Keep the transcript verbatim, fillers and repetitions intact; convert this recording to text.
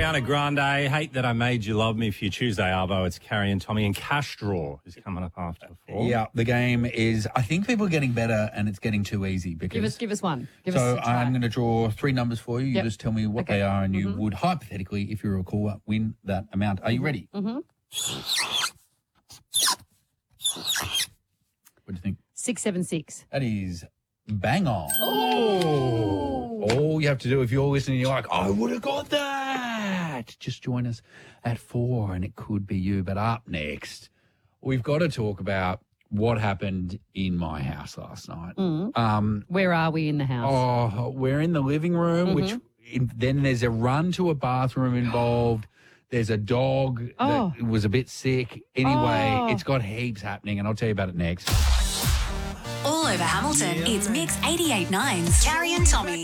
Ariana Grande, Hate That I Made You Love Me for your Tuesday, Arvo. It's Carrie and Tommy, and Cash Draw is coming up after four. Yeah, the game is, I think people are getting better and it's getting too easy. Because Give us, give us one. Give so us a try. I'm going to draw three numbers for you. You Yep. just tell me what Okay. they are and you Mhm. would hypothetically, if you're a caller, win that amount. Are you ready? Mm-hmm. What do you think? Six, seven, six. That is bang on. Oh! All you have to do if you're listening, you're like, I would have got that. Just join us at four and it could be you. But up next, we've got to talk about what happened in my house last night. Mm. Um, Where are we in the house? Oh, we're in the living room, Mhm. which in, then there's a run to a bathroom involved. There's a dog Oh. that was a bit sick. Anyway, Oh. it's got heaps happening, and I'll tell you about it next. All over Hamilton, it's Mix eighty-eight point nine's Carrie and Tommy.